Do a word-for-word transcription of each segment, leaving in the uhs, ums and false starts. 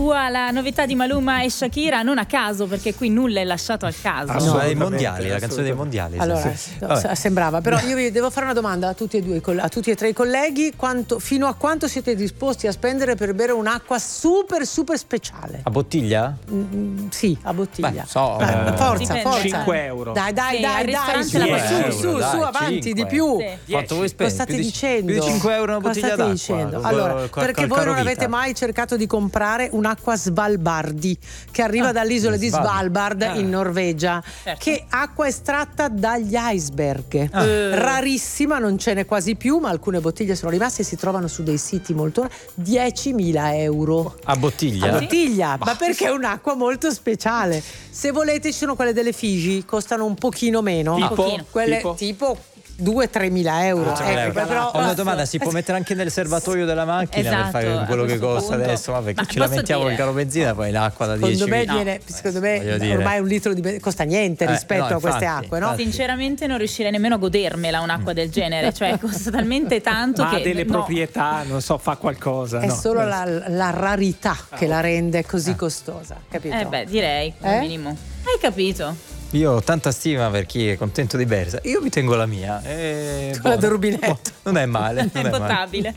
tua la novità di Maluma e Shakira, non a caso, perché qui nulla è lasciato al caso. Ah, no, ai mondiali, la canzone dei mondiali. Allora, sì. no, sembrava, però io vi devo fare una domanda a tutti e due, a tutti e tre i colleghi: quanto, fino a quanto siete disposti a spendere per bere un'acqua super super speciale? A bottiglia? Mm, sì, a bottiglia. Beh, so, Dai, eh, forza, dipende. forza. cinque euro. Dai, dai, Sì, dai, al dai, ristorante su, la su, bottiglia. su, su, Dai, avanti, cinque. di più. Sì. Quanto vuoi Cosa spendere? state Più di- dicendo? Più di cinque euro una Cosa bottiglia state d'acqua. dicendo? Col- Allora, col- col- perché col voi non carovita. avete mai cercato di comprare un'acqua Svalbardi che arriva dall'isola di Svalbard. Svalbard Ah. in Norvegia, Certo. che acqua estratta dagli iceberg. Ah. Rarissima, non ce n'è quasi più, ma alcune bottiglie sono rimaste e si trovano su dei siti molto diecimila euro. A bottiglia? A bottiglia, ma perché è un'acqua molto speciale. Se volete ci sono quelle delle Figi, costano un pochino meno. Tipo? pochino. Quelle Tipo? tipo due tre mila euro. Ah, Ecco, ecco. però- Ho una domanda, si può mettere anche nel serbatoio della macchina Esatto, per fare a quello che questo costa punto. adesso? Ma perché Ma ci posso lamentiamo dire- il caro benzina, poi l'acqua da Secondo me, diecimila. viene, secondo me voglio dire. ormai un litro di benzina costa niente Eh, rispetto no, a queste infatti, acque, no? infatti. Sinceramente non riuscirei nemmeno a godermela un'acqua del genere, cioè costa talmente tanto Ma ha che delle no. proprietà, non so, fa qualcosa. È no? solo la, la rarità che la rende così costosa, capito? Eh beh, direi, Eh? al minimo. Hai capito? Io ho tanta stima per chi è contento di bere. Io mi tengo la mia. È Quella buona. del rubinetto. Boh, non è male. È Non è male. potabile.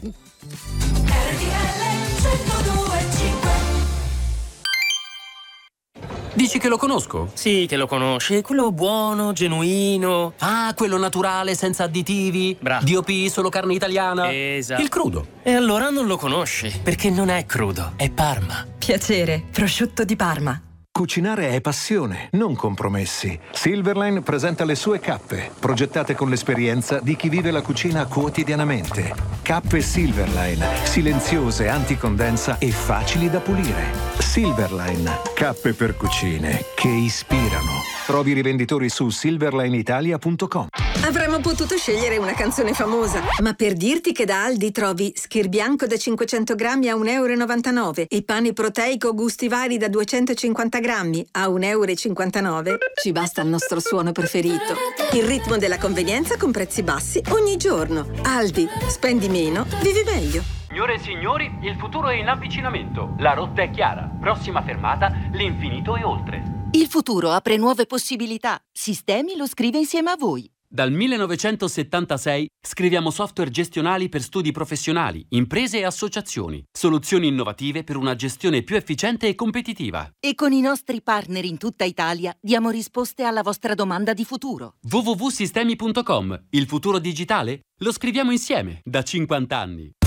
Dici che lo conosco? Sì, che lo conosci, è quello buono, genuino. Ah, quello naturale, senza additivi? Bravo. D O P, solo carne italiana? Esatto. Il crudo. E allora non lo conosci, perché non è crudo, è Parma. Piacere, prosciutto di Parma. Cucinare è passione, non compromessi. Silverline presenta le sue cappe, progettate con l'esperienza di chi vive la cucina quotidianamente. Cappe Silverline, silenziose, anticondensa e facili da pulire. Silverline, cappe per cucine che ispirano. Trovi i rivenditori su silverlineitalia punto com. Avremmo potuto scegliere una canzone famosa, ma per dirti che da Aldi trovi skyr bianco da cinquecento grammi a un euro e novantanove e pane proteico gusti vari da duecentocinquanta grammi a un euro e cinquantanove, ci basta il nostro suono preferito. Il ritmo della convenienza con prezzi bassi ogni giorno. Aldi, spendi meno, vivi meglio. Signore e signori, il futuro è in avvicinamento. La rotta è chiara. Prossima fermata, l'infinito e oltre. Il futuro apre nuove possibilità. Sistemi lo scrive insieme a voi. Dal millenovecentosettantasei scriviamo software gestionali per studi professionali, imprese e associazioni. Soluzioni innovative per una gestione più efficiente e competitiva. E con i nostri partner in tutta Italia diamo risposte alla vostra domanda di futuro. w w w punto sistemi punto com. Il futuro digitale? Lo scriviamo insieme da cinquanta anni.